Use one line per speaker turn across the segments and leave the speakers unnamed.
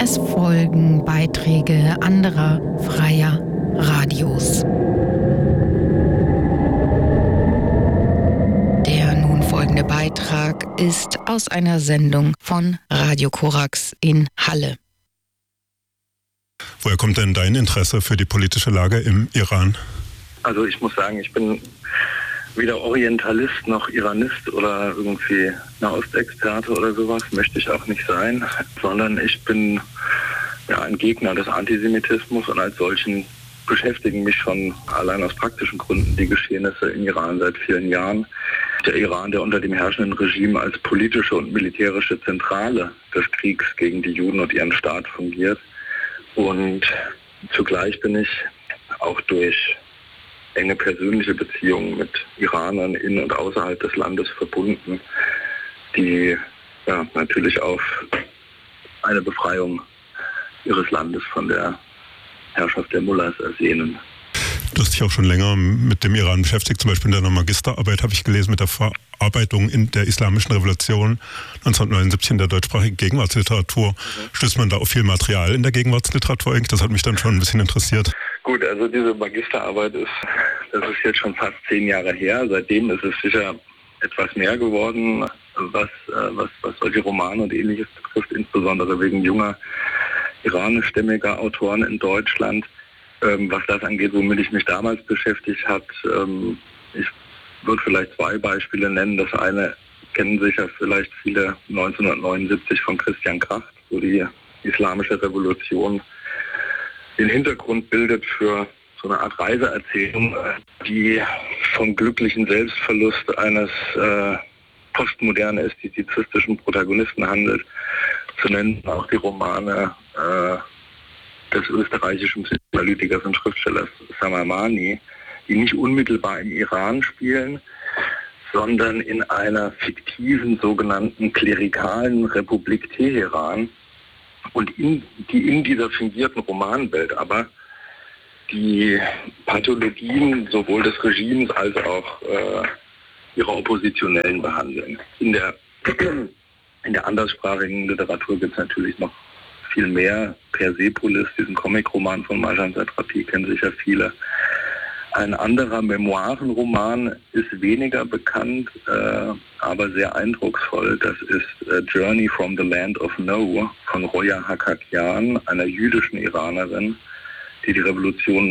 Es folgen Beiträge anderer freier Radios. Der nun folgende Beitrag ist aus einer Sendung von Radio Korax in Halle.
Woher kommt denn dein Interesse für die politische Lage im Iran?
Also ich muss sagen, ich bin weder Orientalist noch Iranist oder irgendwie Nahostexperte oder sowas, möchte ich auch nicht sein, sondern ich bin ein Gegner des Antisemitismus und als solchen beschäftigen mich schon allein aus praktischen Gründen die Geschehnisse im Iran seit vielen Jahren. Der Iran, der unter dem herrschenden Regime als politische und militärische Zentrale des Kriegs gegen die Juden und ihren Staat fungiert. Und zugleich bin ich auch durch enge persönliche Beziehungen mit Iranern in und außerhalb des Landes verbunden, die natürlich auf eine Befreiung ihres Landes von der Herrschaft der Mullahs ersehnen.
Du hast dich auch schon länger mit dem Iran beschäftigt, zum Beispiel in deiner Magisterarbeit habe ich gelesen mit der Verarbeitung in der Islamischen Revolution 1979 in der deutschsprachigen Gegenwartsliteratur. Stößt man da auf viel Material in der Gegenwartsliteratur eigentlich? Das hat mich dann schon ein bisschen interessiert.
Gut, also diese Magisterarbeit ist jetzt schon fast 10 Jahre her. Seitdem ist es sicher etwas mehr geworden, was solche Romane und Ähnliches betrifft, insbesondere wegen junger iranischstämmiger Autoren in Deutschland. Was das angeht, womit ich mich damals beschäftigt habe, ich würde vielleicht 2 Beispiele nennen. Das eine kennen sicher vielleicht viele, 1979 von Christian Kracht, wo die Islamische Revolution den Hintergrund bildet für so eine Art Reiseerzählung, die vom glücklichen Selbstverlust eines postmodernen ästhetizistischen Protagonisten handelt. Zu nennen auch die Romane des österreichischen Psychoanalytikers und Schriftstellers Samamani, die nicht unmittelbar im Iran spielen, sondern in einer fiktiven sogenannten klerikalen Republik Teheran und in dieser fingierten Romanwelt aber die Pathologien sowohl des Regimes als auch ihrer Oppositionellen behandeln. In der anderssprachigen Literatur gibt es natürlich noch viel mehr. Persepolis, diesen Comic-Roman von Marjan Satrapi, kennen sicher viele. Ein anderer Memoirenroman ist weniger bekannt, aber sehr eindrucksvoll. Das ist Journey from the Land of No von Roya Hakakian, einer jüdischen Iranerin, die Revolution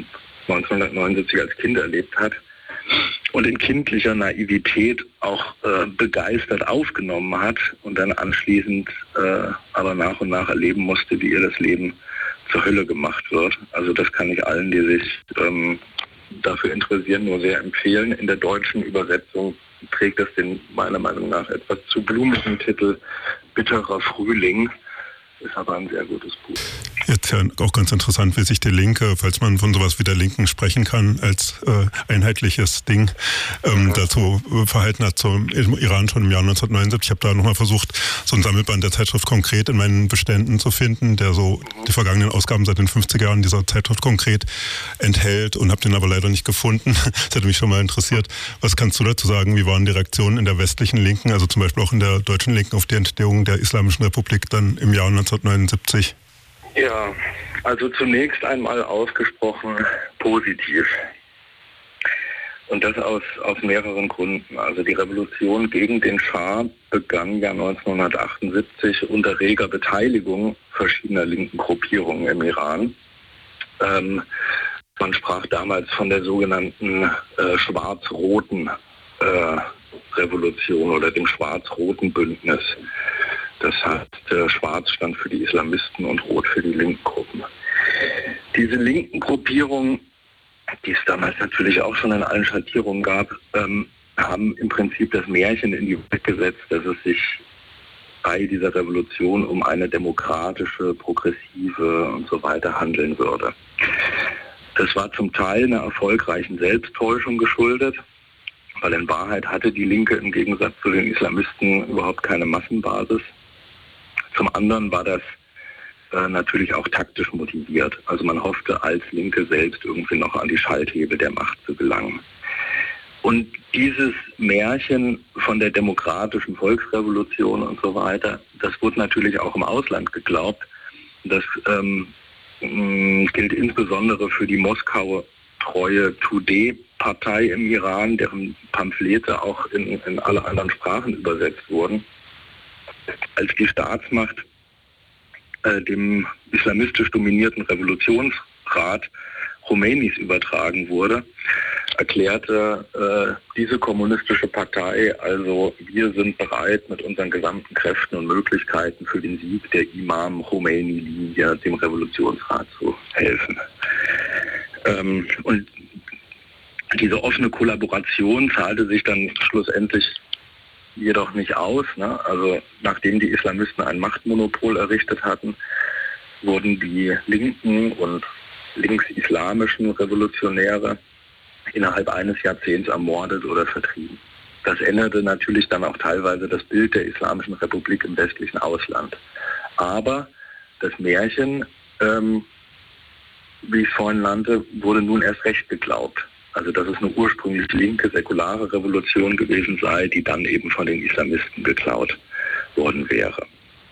1979 als Kind erlebt hat und in kindlicher Naivität auch begeistert aufgenommen hat und dann anschließend aber nach und nach erleben musste, wie ihr das Leben zur Hölle gemacht wird. Also das kann ich allen, die sich dafür interessieren, nur sehr empfehlen. In der deutschen Übersetzung trägt es den meiner Meinung nach etwas zu blumigen Titel Bitterer Frühling. Ist aber ein sehr gutes Buch.
Jetzt ja auch ganz interessant, wie sich die Linke, falls man von sowas wie der Linken sprechen kann, als einheitliches Ding dazu verhalten hat zum Iran schon im Jahr 1979. Ich habe da nochmal versucht, so ein Sammelband der Zeitschrift Konkret in meinen Beständen zu finden, der so die vergangenen Ausgaben seit den 50er Jahren dieser Zeitschrift Konkret enthält und habe den aber leider nicht gefunden. Das hätte mich schon mal interessiert. Was kannst du dazu sagen? Wie waren die Reaktionen in der westlichen Linken, also zum Beispiel auch in der deutschen Linken, auf die Entstehung der Islamischen Republik dann im Jahr 1979?
Ja, also zunächst einmal ausgesprochen positiv. Und das aus mehreren Gründen. Also die Revolution gegen den Schah begann ja 1978 unter reger Beteiligung verschiedener linken Gruppierungen im Iran. Man sprach damals von der sogenannten schwarz-roten Revolution oder dem schwarz-roten Bündnis. Das heißt, schwarz stand für die Islamisten und rot für die linken Gruppen. Diese linken Gruppierungen, die es damals natürlich auch schon in allen Schattierungen gab, haben im Prinzip das Märchen in die Welt gesetzt, dass es sich bei dieser Revolution um eine demokratische, progressive und so weiter handeln würde. Das war zum Teil einer erfolgreichen Selbsttäuschung geschuldet, weil in Wahrheit hatte die Linke im Gegensatz zu den Islamisten überhaupt keine Massenbasis. Zum anderen war das natürlich auch taktisch motiviert. Also man hoffte als Linke selbst irgendwie noch an die Schalthebel der Macht zu gelangen. Und dieses Märchen von der demokratischen Volksrevolution und so weiter, das wurde natürlich auch im Ausland geglaubt. Das gilt insbesondere für die Moskauer treue Tudeh-Partei im Iran, deren Pamphlete auch in alle anderen Sprachen übersetzt wurden. Als die Staatsmacht dem islamistisch dominierten Revolutionsrat Khomeinis übertragen wurde, erklärte diese kommunistische Partei, also wir sind bereit, mit unseren gesamten Kräften und Möglichkeiten für den Sieg der Imam Khomeini-Linie dem Revolutionsrat zu helfen. Und diese offene Kollaboration zahlte sich dann schlussendlich jedoch nicht aus. Ne? Also nachdem die Islamisten ein Machtmonopol errichtet hatten, wurden die linken und linksislamischen Revolutionäre innerhalb eines Jahrzehnts ermordet oder vertrieben. Das änderte natürlich dann auch teilweise das Bild der Islamischen Republik im westlichen Ausland. Aber das Märchen, wie ich es vorhin nannte, wurde nun erst recht geglaubt. Also dass es eine ursprünglich linke, säkulare Revolution gewesen sei, die dann eben von den Islamisten geklaut worden wäre.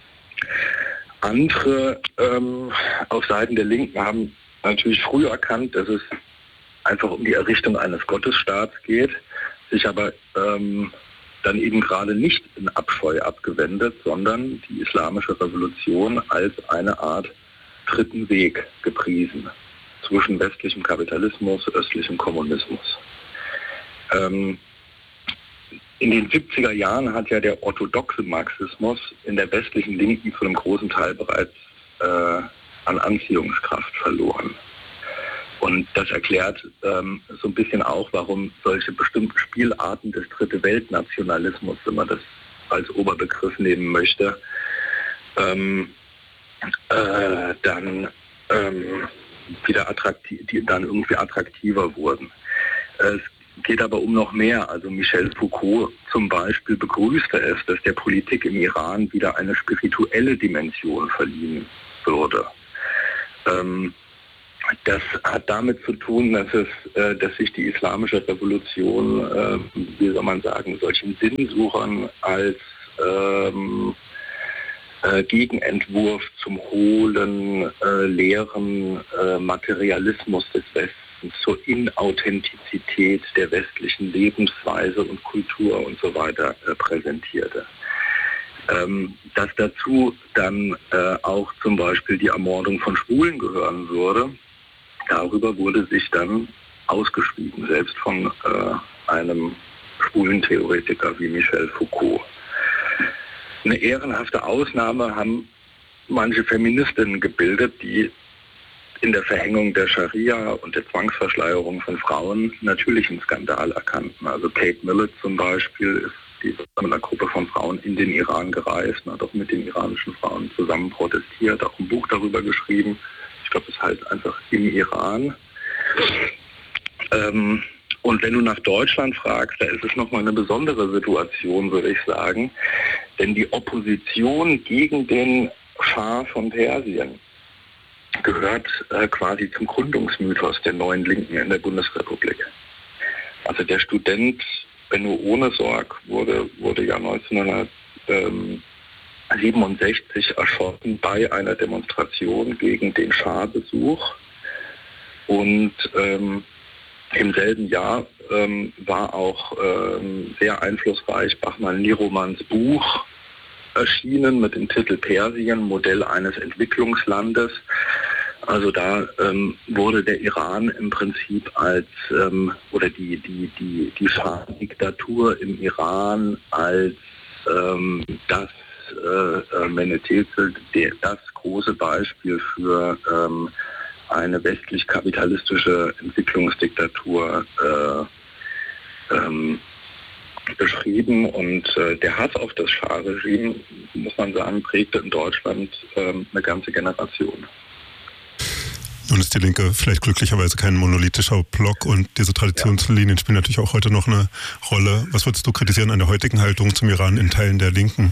Andere auf Seiten der Linken haben natürlich früh erkannt, dass es einfach um die Errichtung eines Gottesstaats geht, sich aber dann eben gerade nicht in Abscheu abgewendet, sondern die Islamische Revolution als eine Art dritten Weg gepriesen zwischen westlichem Kapitalismus, östlichem Kommunismus. In den 70er Jahren hat ja der orthodoxe Marxismus in der westlichen Linken zu einem großen Teil bereits an Anziehungskraft verloren. Und das erklärt so ein bisschen auch, warum solche bestimmten Spielarten des Dritte Weltnationalismus, wenn man das als Oberbegriff nehmen möchte, dann wieder irgendwie attraktiver wurden. Es geht aber um noch mehr. Also Michel Foucault zum Beispiel begrüßte es, dass der Politik im Iran wieder eine spirituelle Dimension verliehen würde. Das hat damit zu tun, dass sich die Islamische Revolution, wie soll man sagen, solchen Sinnsuchern als Gegenentwurf zum hohlen, leeren Materialismus des Westens, zur Inauthentizität der westlichen Lebensweise und Kultur und so weiter präsentierte. Dass dazu dann auch zum Beispiel die Ermordung von Schwulen gehören würde, darüber wurde sich dann ausgeschwiegen, selbst von einem schwulen Theoretiker wie Michel Foucault. Eine ehrenhafte Ausnahme haben manche Feministinnen gebildet, die in der Verhängung der Scharia und der Zwangsverschleierung von Frauen natürlich einen Skandal erkannten. Also Kate Millett zum Beispiel ist mit einer Gruppe von Frauen in den Iran gereist und hat auch mit den iranischen Frauen zusammen protestiert, auch ein Buch darüber geschrieben. Ich glaube, es heißt einfach Im Iran. Und wenn du nach Deutschland fragst, da ist es nochmal eine besondere Situation, würde ich sagen. Denn die Opposition gegen den Schah von Persien gehört quasi zum Gründungsmythos der neuen Linken in der Bundesrepublik. Also der Student Benno Ohnesorg wurde ja 1967 erschossen bei einer Demonstration gegen den Schah-Besuch. Und im selben Jahr war auch sehr einflussreich Bahman-Niromans Buch erschienen mit dem Titel Persien, Modell eines Entwicklungslandes. Also da wurde der Iran im Prinzip als, oder die Schah-Diktatur im Iran als das Menetekel, das große Beispiel für eine westlich-kapitalistische Entwicklungsdiktatur beschrieben. Und der Hass auf das Schah-Regime, muss man sagen, prägte in Deutschland eine ganze Generation.
Nun ist die Linke vielleicht glücklicherweise kein monolithischer Block und diese Traditionslinien spielen natürlich auch heute noch eine Rolle. Was würdest du kritisieren an der heutigen Haltung zum Iran in Teilen der Linken?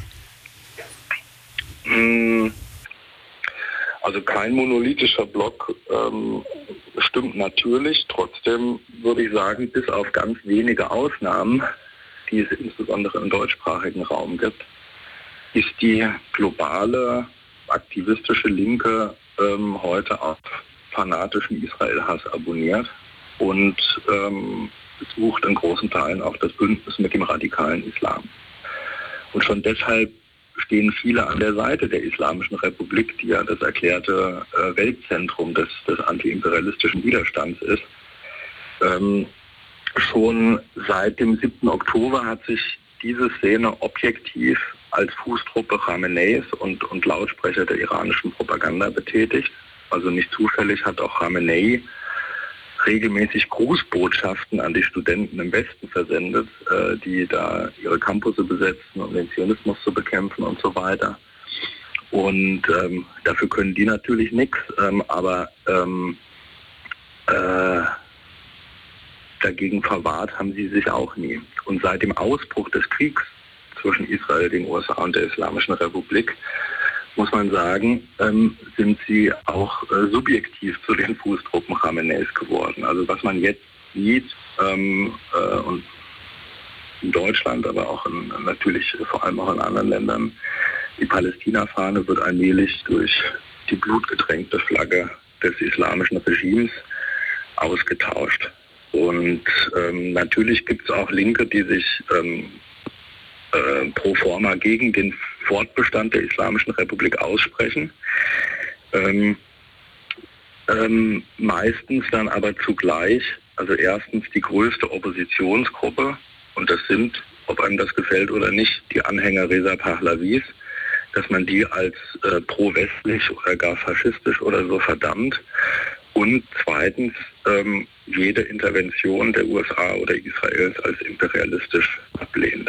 Also kein monolithischer Block stimmt natürlich. Trotzdem würde ich sagen, bis auf ganz wenige Ausnahmen, die es insbesondere im deutschsprachigen Raum gibt, ist die globale aktivistische Linke heute auf fanatischen Israel-Hass abonniert und sucht in großen Teilen auch das Bündnis mit dem radikalen Islam. Und schon deshalb stehen viele an der Seite der Islamischen Republik, die ja das erklärte Weltzentrum des antiimperialistischen Widerstands ist. Schon seit dem 7. Oktober hat sich diese Szene objektiv als Fußtruppe Khameneis und Lautsprecher der iranischen Propaganda betätigt. Also nicht zufällig hat auch Khamenei regelmäßig Grußbotschaften an die Studenten im Westen versendet, die da ihre Campusse besetzen, um den Zionismus zu bekämpfen und so weiter. Und dafür können die natürlich nichts, aber dagegen verwahrt haben sie sich auch nie. Und seit dem Ausbruch des Kriegs zwischen Israel, den USA und der Islamischen Republik, muss man sagen, sind sie auch subjektiv zu den Fußtruppen Khameneis geworden. Also was man jetzt sieht, und in Deutschland, aber auch natürlich vor allem auch in anderen Ländern, die Palästina-Fahne wird allmählich durch die blutgetränkte Flagge des islamischen Regimes ausgetauscht. Und natürlich gibt es auch Linke, die sich pro forma gegen den Fortbestand der Islamischen Republik aussprechen. Meistens dann aber zugleich, also erstens die größte Oppositionsgruppe, und das sind, ob einem das gefällt oder nicht, die Anhänger Reza Pahlavis, dass man die als pro-westlich oder gar faschistisch oder so verdammt. Und zweitens jede Intervention der USA oder Israels als imperialistisch ablehnt.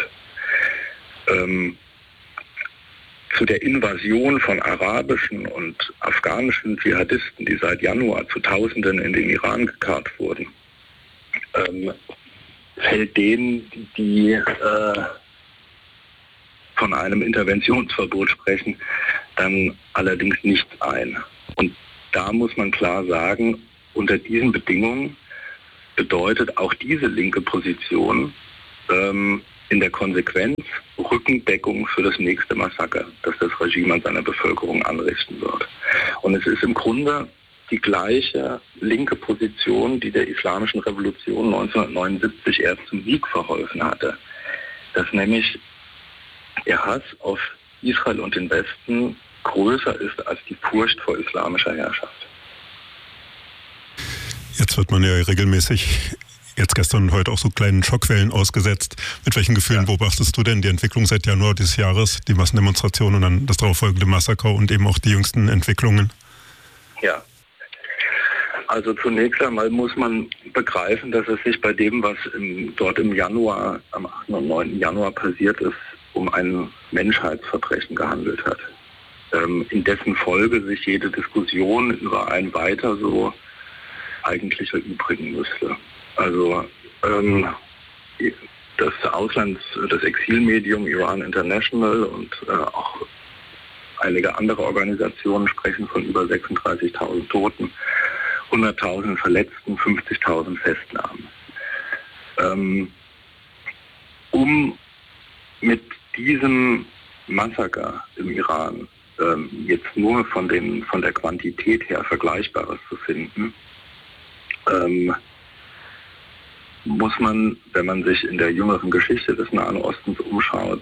Zu der Invasion von arabischen und afghanischen Dschihadisten, die seit Januar zu Tausenden in den Iran gekarrt wurden, fällt denen, die von einem Interventionsverbot sprechen, dann allerdings nichts ein. Und da muss man klar sagen, unter diesen Bedingungen bedeutet auch diese linke Position in der Konsequenz Rückendeckung für das nächste Massaker, das das Regime an seiner Bevölkerung anrichten wird. Und es ist im Grunde die gleiche linke Position, die der Islamischen Revolution 1979 erst zum Sieg verholfen hatte. Dass nämlich der Hass auf Israel und den Westen größer ist als die Furcht vor islamischer Herrschaft.
Jetzt wird man ja regelmäßig, jetzt gestern und heute auch so kleinen Schockwellen ausgesetzt. Mit welchen Gefühlen beobachtest du denn die Entwicklung seit Januar dieses Jahres, die Massendemonstrationen und dann das darauffolgende Massaker und eben auch die jüngsten Entwicklungen?
Ja, also zunächst einmal muss man begreifen, dass es sich bei dem, was dort im Januar, am 8. und 9. Januar passiert ist, um ein Menschheitsverbrechen gehandelt hat. In dessen Folge sich jede Diskussion über ein Weiter so eigentlich erübrigen müsste. Also das das Exilmedium Iran International und auch einige andere Organisationen sprechen von über 36.000 Toten, 100.000 Verletzten, 50.000 Festnahmen. Um mit diesem Massaker im Iran jetzt nur von der Quantität her Vergleichbares zu finden, muss man, wenn man sich in der jüngeren Geschichte des Nahen Ostens umschaut,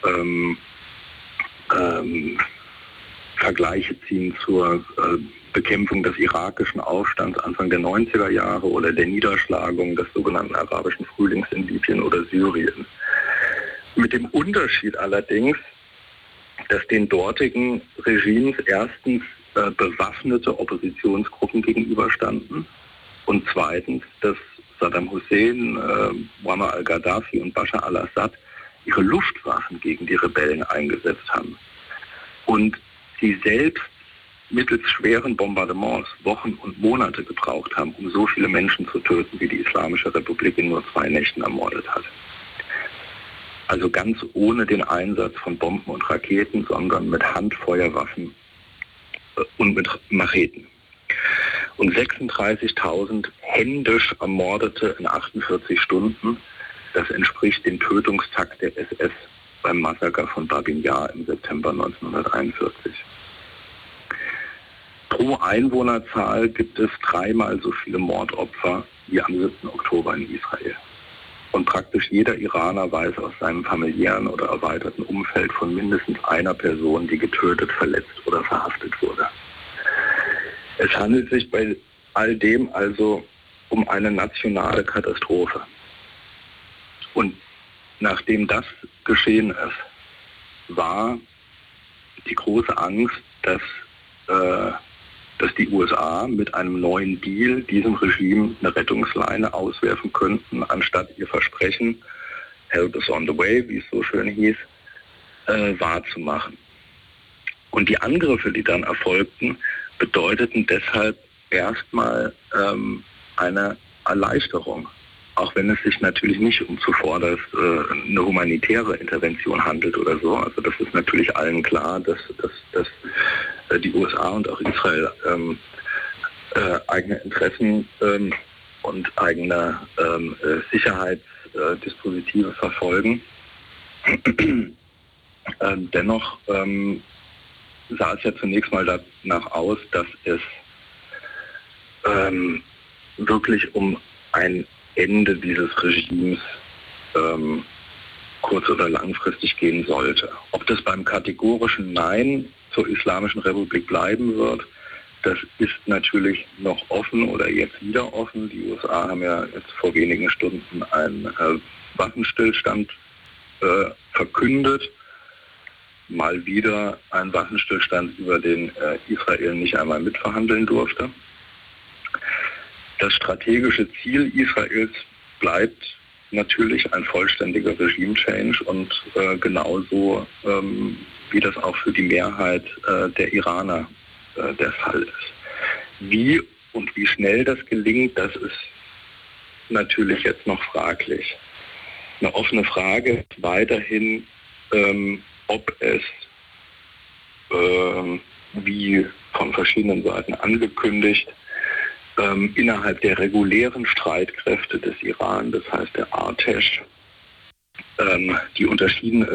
Vergleiche ziehen zur Bekämpfung des irakischen Aufstands Anfang der 90er Jahre oder der Niederschlagung des sogenannten arabischen Frühlings in Libyen oder Syrien. Mit dem Unterschied allerdings, dass den dortigen Regimes erstens bewaffnete Oppositionsgruppen gegenüberstanden und zweitens, dass Saddam Hussein, Muammar al-Gaddafi und Bashar al-Assad ihre Luftwaffen gegen die Rebellen eingesetzt haben. Und sie selbst mittels schweren Bombardements Wochen und Monate gebraucht haben, um so viele Menschen zu töten, wie die Islamische Republik in nur 2 Nächten ermordet hat. Also ganz ohne den Einsatz von Bomben und Raketen, sondern mit Handfeuerwaffen und mit Macheten. Und 36.000 händisch Ermordete in 48 Stunden, das entspricht dem Tötungstakt der SS beim Massaker von Babin Jar im September 1941. Pro Einwohnerzahl gibt es 3-mal so viele Mordopfer wie am 7. Oktober in Israel. Und praktisch jeder Iraner weiß aus seinem familiären oder erweiterten Umfeld von mindestens einer Person, die getötet, verletzt oder verhaftet wurde. Es handelt sich bei all dem also um eine nationale Katastrophe. Und nachdem das geschehen ist, war die große Angst, dass die USA mit einem neuen Deal diesem Regime eine Rettungsleine auswerfen könnten, anstatt ihr Versprechen, Help is on the way, wie es so schön hieß, wahrzumachen. Und die Angriffe, die dann erfolgten, bedeuteten deshalb erstmal eine Erleichterung, auch wenn es sich natürlich nicht um zuvorderst eine humanitäre Intervention handelt oder so. Also das ist natürlich allen klar, dass die USA und auch Israel eigene Interessen und eigene Sicherheitsdispositive verfolgen. Dennoch sah es ja zunächst mal danach aus, dass es wirklich um ein Ende dieses Regimes kurz- oder langfristig gehen sollte. Ob das beim kategorischen Nein zur Islamischen Republik bleiben wird, das ist natürlich noch offen oder jetzt wieder offen. Die USA haben ja jetzt vor wenigen Stunden einen Waffenstillstand verkündet. Mal wieder ein Waffenstillstand, über den Israel nicht einmal mitverhandeln durfte. Das strategische Ziel Israels bleibt natürlich ein vollständiger Regime-Change und genauso wie das auch für die Mehrheit der Iraner der Fall ist. Wie und wie schnell das gelingt, das ist natürlich jetzt noch fraglich. Eine offene Frage ist weiterhin, ob es, wie von verschiedenen Seiten angekündigt, innerhalb der regulären Streitkräfte des Iran, das heißt der Artesh, die unterschieden